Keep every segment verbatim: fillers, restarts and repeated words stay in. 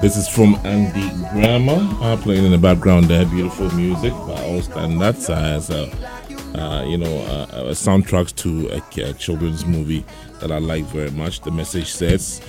This is from Andy Grammer, uh, playing in the background there. Beautiful music by all standards. Uh, as a, uh, you know, uh, a soundtrack to a, a children's movie that I like very much. The message says,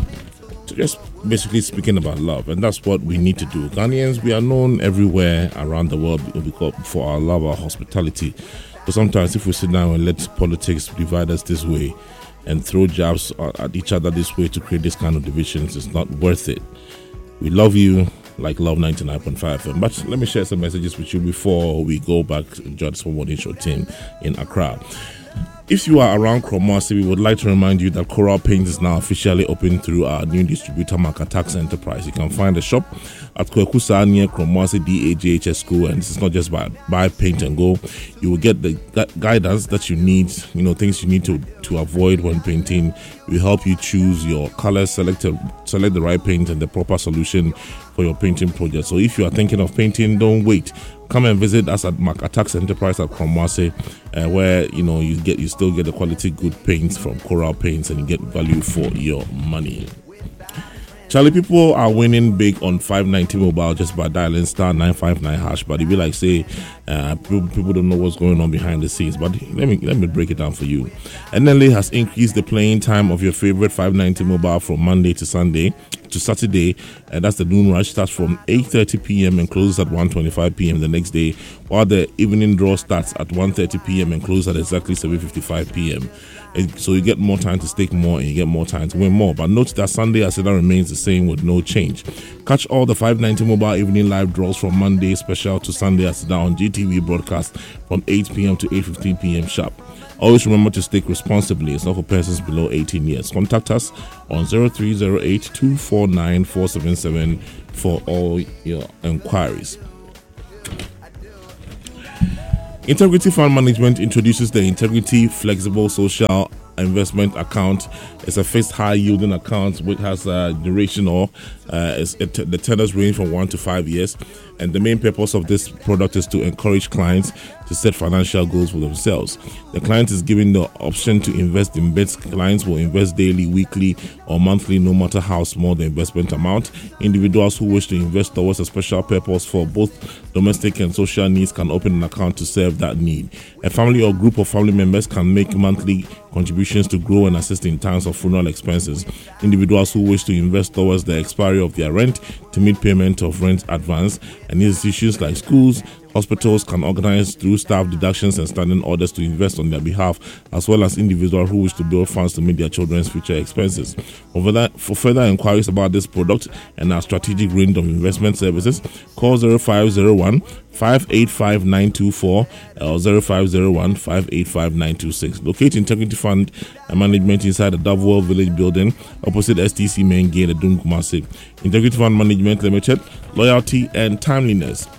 just basically speaking about love, and that's what we need to do. Ghanaians, we are known everywhere around the world for our love, our hospitality. But sometimes if we sit down and let politics divide us this way and throw jabs at each other this way to create this kind of divisions, it's not worth it. We love you like Love ninety-nine point five F M. But let me share some messages with you before we go back to enjoy this morning show team in Accra. If you are around Kumasi, we would like to remind you that Coral Paint is now officially open through our new distributor, Makatax Enterprise. You can find the shop at Kwekusa near Kumasi D A J H S School, and this is not just by buy paint and go. You will get the gu- guidance that you need, you know, things you need to, to avoid when painting. We help you choose your colors, select a, select the right paint and the proper solution for your painting project. So if you are thinking of painting, don't wait. Come and visit us at Makatax Enterprise at Kumasi, uh, where you know you get you still get the quality good paints from Coral Paints, and you get value for your money. Charlie, people are winning big on five ninety mobile just by dialing star nine five nine hash. But if you like say, uh, people, people don't know what's going on behind the scenes. But let me let me break it down for you. N L A has increased the playing time of your favorite five ninety mobile from Monday to Sunday to Saturday, and that's the noon rush. Starts from eight thirty p.m. and closes at one twenty-five p.m. the next day, while the evening draw starts at one thirty p.m. and closes at exactly seven fifty-five p.m. So you get more time to stake more and you get more time to win more. But note that Sunday Aseda remains the same with no change. Catch all the five ninety mobile evening live draws from Monday special to Sunday Aseda on G T V broadcast from eight p.m. to eight fifteen p.m. sharp. Always remember to stake responsibly. It's not for persons below eighteen years. Contact us on zero three zero eight two four nine four seven seven for all your inquiries. Integrity Fund Management introduces the Integrity Flexible Social Investment Account. It's a fixed high-yielding account which has a duration or uh, it's, it, the tenors range from one to five years. And the main purpose of this product is to encourage clients to set financial goals for themselves. The client is given the option to invest in bets. Clients will invest daily, weekly, or monthly, no matter how small the investment amount. Individuals who wish to invest towards a special purpose for both domestic and social needs can open an account to serve that need. A family or group of family members can make monthly contributions to grow and assist in times of funeral expenses. Individuals who wish to invest towards the expiry of their rent to meet payment of rent advance, and institutions like schools, hospitals can organize through staff deductions and standing orders to invest on their behalf, as well as individuals who wish to build funds to meet their children's future expenses. For, that, for further inquiries about this product and our strategic range of investment services, call zero five zero one five eight five nine two four or zero five zero one five eight five nine two six. Locate Integrity Fund Management inside the Dovewell Village building opposite S T C main gate at Adum Kumasi. Integrity Fund Management Limited, loyalty and timeliness.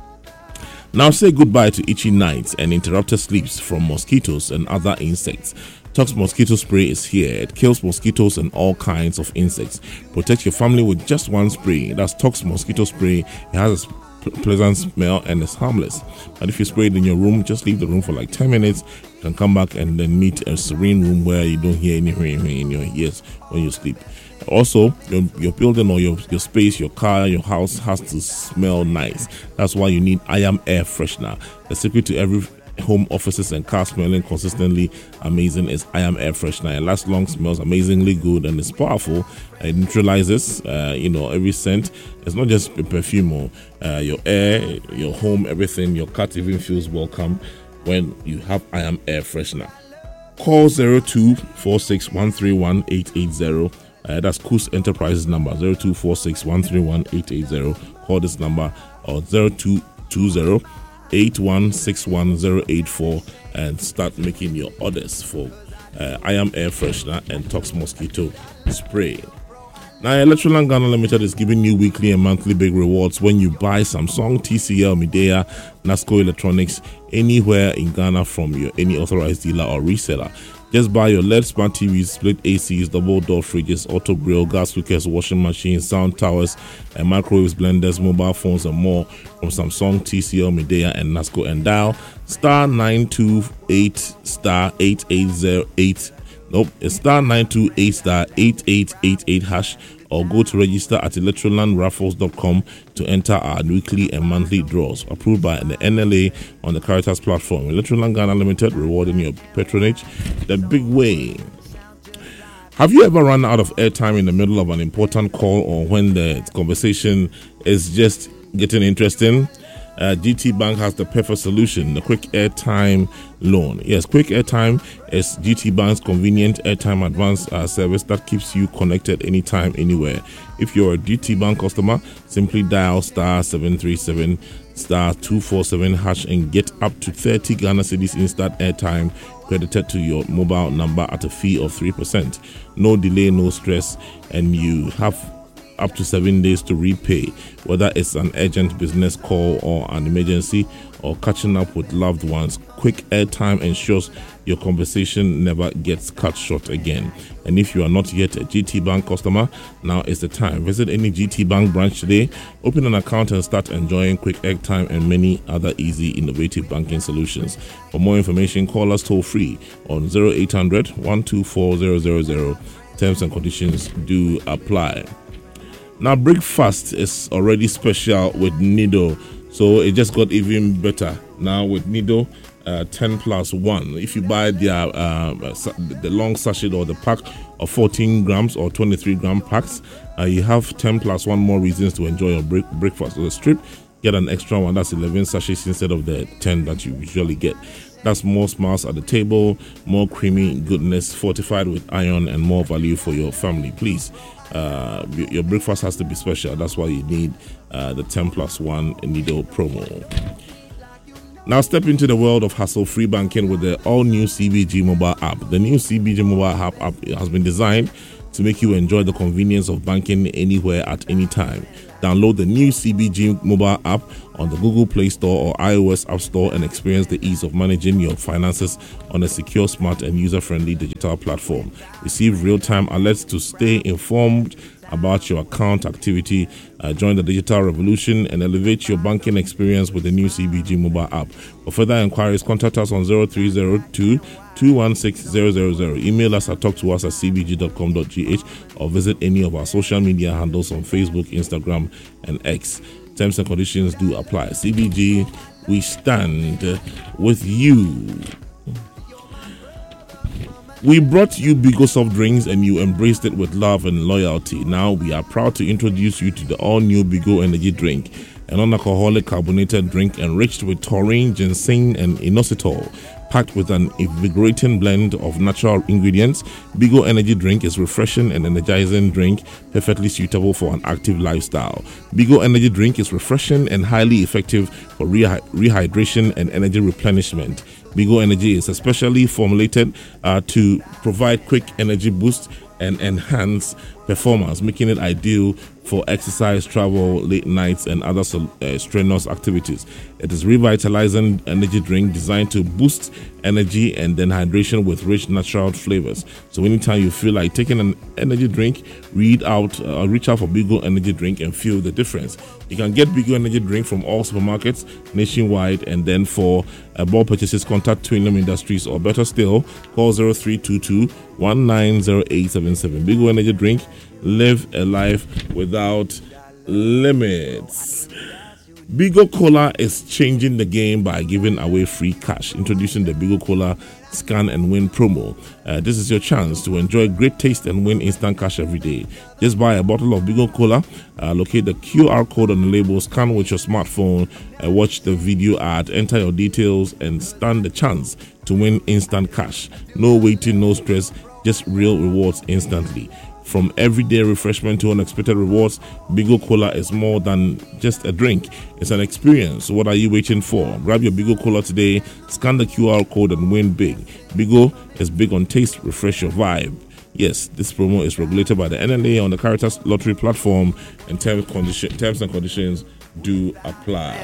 Now say goodbye to itchy nights and interrupted sleeps from mosquitoes and other insects. Tox Mosquito Spray is here. It kills mosquitoes and all kinds of insects. Protect your family with just one spray. That's Tox Mosquito Spray. It has a pleasant smell and it's harmless. But if you spray it in your room, just leave the room for like ten minutes. You can come back and then meet a serene room where you don't hear anything in your ears when you sleep. Also, your, your building or your, your space, your car, your house has to smell nice. That's why you need I Am Air Freshener. The secret to every home, offices, and car smelling consistently amazing is I Am Air Freshener. It lasts long, smells amazingly good, and it's powerful. It neutralizes, uh, you know, every scent. It's not just a perfume or uh, your air, your home, everything. Your cat even feels welcome when you have I Am Air Freshener. Call zero two four six one three one eight eight zero. Uh, that's Kus Enterprises number zero two four six one three one eight eight zero. Call this number or zero two two zero eight one six one zero eight four and start making your orders for uh, I Am Air Freshener and Tox Mosquito Spray. Now, Electroland Ghana Limited is giving you weekly and monthly big rewards when you buy Samsung, T C L, Midea, Nasco Electronics anywhere in Ghana from your any authorized dealer or reseller. Just buy your L E D smart T Vs, split A Cs, double door fridges, auto grill, gas cookers, washing machines, sound towers, and microwaves, blenders, mobile phones, and more from Samsung, T C L, Midea, and Nasco. And dial star nine two eight star eight eight zero eight Nope, it's star nine two eight star eight eight eight eight hash, or go to register at electroland raffles dot com to enter our weekly and monthly draws approved by the N L A on the Caritas platform. Electroland Ghana Limited, rewarding your patronage the big way. Have you ever run out of airtime in the middle of an important call or when the conversation is just getting interesting? Uh, G T Bank has the perfect solution, the Quick Airtime Loan. Yes, Quick Airtime is G T Bank's convenient airtime advance uh, service that keeps you connected anytime, anywhere. If you're a G T Bank customer, simply dial star seven three seven star two four seven hash and get up to thirty Ghana cedis instant airtime credited to your mobile number at a fee of three percent. No delay, no stress, and you have up to seven days to repay, whether it's an urgent business call or an emergency or catching up with loved ones. Quick Airtime ensures your conversation never gets cut short again. And if you are not yet a G T Bank customer, now is the time. Visit any G T Bank branch today, open an account and start enjoying Quick Airtime and many other easy, innovative banking solutions. For more information, call us toll free on zero eight hundred, one two four zero zero zero. Terms and conditions do apply. Now, breakfast is already special with Nido, so it just got even better now with Nido uh, ten plus one. If you buy their uh, the long sachet or the pack of fourteen grams or twenty-three gram packs, uh, you have ten plus one more reasons to enjoy your break- breakfast. So the strip, get an extra one, that's eleven sachets instead of the ten that you usually get. That's more smiles at the table, more creamy goodness, fortified with iron, and more value for your family. Please, uh, your breakfast has to be special. That's why you need uh, the ten plus one Nido promo. Now step into the world of hassle-free banking with the all-new C B G mobile app. The new C B G mobile app, app has been designed to make you enjoy the convenience of banking anywhere at any time. Download the new C B G mobile app on the Google Play Store or iOS App Store and experience the ease of managing your finances on a secure, smart, and user-friendly digital platform. Receive real-time alerts to stay informed about your account activity. Uh, join the digital revolution and elevate your banking experience with the new C B G mobile app. For further inquiries, contact us on zero three zero two, two one six zero zero zero. Email us at talk to us at c b g dot com dot g h or visit any of our social media handles on Facebook, Instagram, and X. Terms and conditions do apply. C B G, we stand with you. We brought you Bigo soft drinks and you embraced it with love and loyalty. Now we are proud to introduce you to the all-new Bigo Energy Drink, an non-alcoholic carbonated drink enriched with taurine, ginseng, and inositol. Packed with an invigorating blend of natural ingredients, Bigo Energy Drink is refreshing and energizing drink, perfectly suitable for an active lifestyle. Bigo Energy Drink is refreshing and highly effective for rehy- rehydration and energy replenishment. Bigo Energy is especially formulated uh, to provide quick energy boost and enhance performance, making it ideal for exercise, travel, late nights, and other uh, strenuous activities. It is revitalizing energy drink designed to boost energy and then hydration with rich natural flavors. So anytime you feel like taking an energy drink, read out, uh, reach out for Bigo Energy Drink and feel the difference. You can get Bigo Energy Drink from all supermarkets nationwide, and then for uh, bulk purchases, contact Twinum Industries, or better still, call zero three two two, one nine zero eight seven seven. Bigo Energy Drink, live a life without limits. Bigo Cola is changing the game by giving away free cash. Introducing the Bigo Cola Scan and Win promo. Uh, this is your chance to enjoy great taste and win instant cash every day. Just buy a bottle of Bigo Cola, uh, locate the Q R code on the label, scan with your smartphone, uh, watch the video ad, enter your details, and stand the chance to win instant cash. No waiting, no stress, just real rewards instantly. From everyday refreshment to unexpected rewards, Bigo Cola is more than just a drink. It's an experience. So what are you waiting for? Grab your Bigo Cola today, scan the Q R code, and win big. Bigo is big on taste. Refresh your vibe. Yes, this promo is regulated by the N L A on the Caritas Lottery platform, and terms, condition, terms and conditions do apply.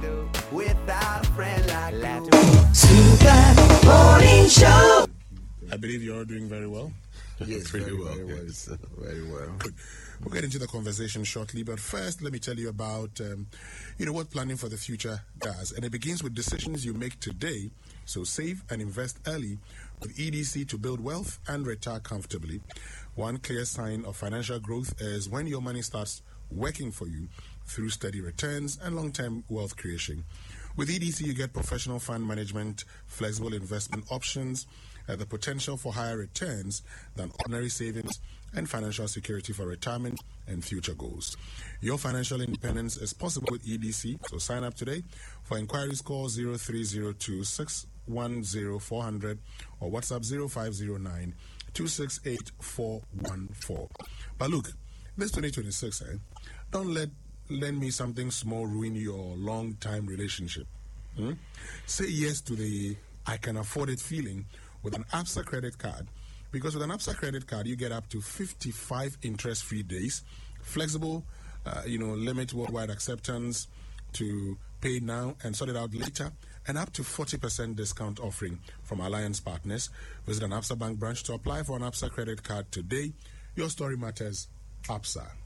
Super Morning Show. I believe you're all doing very well. Yes, really very well. Very well, sir. Very well. Good. We'll get into the conversation shortly, but first, let me tell you about, um, you know, what planning for the future does. And it begins with decisions you make today. So save and invest early with E D C to build wealth and retire comfortably. One clear sign of financial growth is when your money starts working for you through steady returns and long-term wealth creation. With E D C, you get professional fund management, flexible investment options, uh, the potential for higher returns than ordinary savings, and financial security for retirement and future goals. Your financial independence is possible with E D C, so sign up today. For inquiries, call zero three zero two, six one zero, four hundred or WhatsApp zero five zero nine, two six eight, four one four. But look, this twenty twenty-six, eh, don't let lend me something small ruin your long-time relationship. Hmm? Say yes to the I can afford it feeling with an Absa credit card, because with an Absa credit card you get up to fifty-five interest-free days, flexible, uh, you know, limit worldwide acceptance to pay now and sort it out later, and up to forty percent discount offering from Alliance partners. Visit an Absa Bank branch to apply for an Absa credit card today. Your story matters. Absa.